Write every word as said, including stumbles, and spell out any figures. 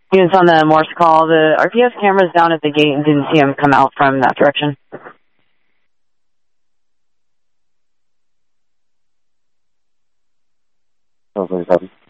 He was on the Morse call. The R P S camera's down at the gate and didn't see him come out from that direction. Oh, thirty-seven.